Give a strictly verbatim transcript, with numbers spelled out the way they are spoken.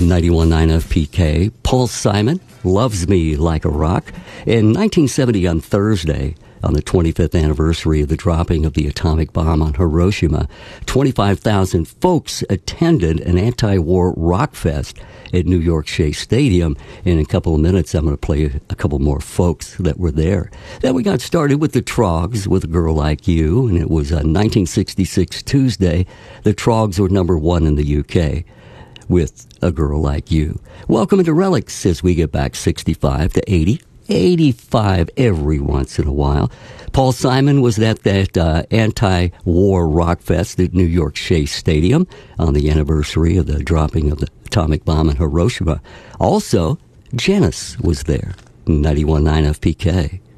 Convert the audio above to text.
ninety-one point nine F P K. Paul Simon, Loves Me Like a Rock. In nineteen seventy, on Thursday, on the twenty-fifth anniversary of the dropping of the atomic bomb on Hiroshima, twenty-five thousand folks attended an anti-war rock fest at New York Shea Stadium. In a couple of minutes, I'm going to play a couple more folks that were there. Then we got started with the Troggs, With a Girl Like You, and it was a nineteen sixty-six Tuesday. The Troggs were number one in the U K with A Girl Like You. Welcome to Relics as we get back sixty-five to eighty. eighty-five every once in a while. Paul Simon was at that uh, anti-war rock fest at New York Shea Stadium on the anniversary of the dropping of the atomic bomb in Hiroshima. Also, Janice was there, ninety-one point nine F P K.